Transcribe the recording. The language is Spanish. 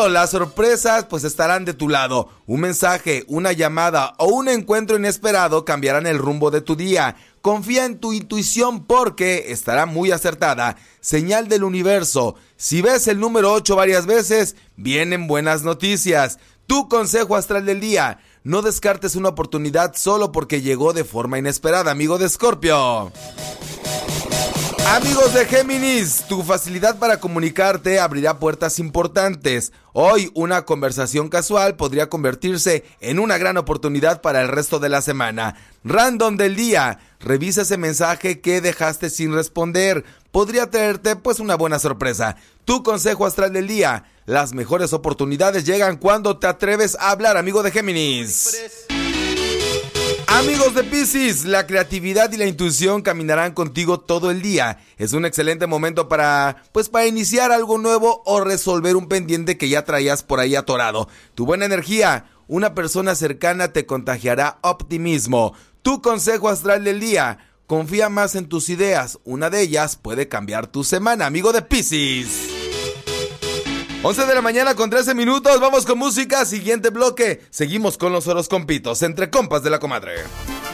Leo, las sorpresas pues estarán de tu lado. Un mensaje, una llamada o un encuentro inesperado cambiarán el rumbo de tu día. Confía en tu intuición porque estará muy acertada. Señal del universo. Si ves el número 8 varias veces, vienen buenas noticias. Tu consejo astral del día: no descartes una oportunidad solo porque llegó de forma inesperada, amigo de Escorpio. Amigos de Géminis, tu facilidad para comunicarte abrirá puertas importantes. Hoy una conversación casual podría convertirse en una gran oportunidad para el resto de la semana. Random del día: revisa ese mensaje que dejaste sin responder. Podría traerte pues una buena sorpresa. Tu consejo astral del día: las mejores oportunidades llegan cuando te atreves a hablar, amigo de Géminis. Amigos de Piscis, la creatividad y la intuición caminarán contigo todo el día. Es un excelente momento para iniciar algo nuevo o resolver un pendiente que ya traías por ahí atorado. Tu buena energía: una persona cercana te contagiará optimismo. Tu consejo astral del día: confía más en tus ideas. Una de ellas puede cambiar tu semana, amigo de Piscis. 11 de la mañana con 13 minutos, vamos con música, siguiente bloque. Seguimos con los horóscopitos entre compas de la comadre.